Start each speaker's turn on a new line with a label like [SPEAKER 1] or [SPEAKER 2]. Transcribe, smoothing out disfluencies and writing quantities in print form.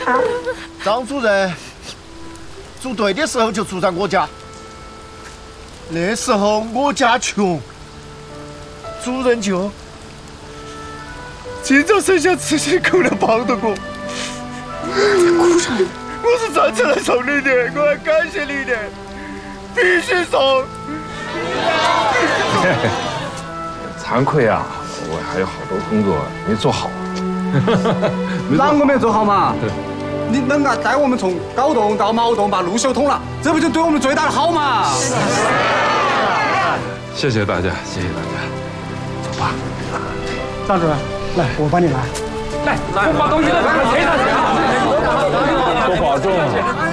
[SPEAKER 1] 好。
[SPEAKER 2] 张主任组队的时候就住在我家，那时候我家穷，主任就经常剩下自己口来帮着我。
[SPEAKER 1] 哭什么？
[SPEAKER 2] 我是站起来送你的，我还感谢你的，必须送。
[SPEAKER 3] 惭愧啊，我还有好多工作没做好。
[SPEAKER 4] 哪个没做好嘛？你能啊带我们从高洞到毛洞把路修通了，这不就对我们最大的好嘛？
[SPEAKER 3] 谢谢大家，谢谢大家，走吧。
[SPEAKER 5] 张主任，来，我帮你拿。
[SPEAKER 4] 来，我把东西都放车上去。
[SPEAKER 3] 多保重。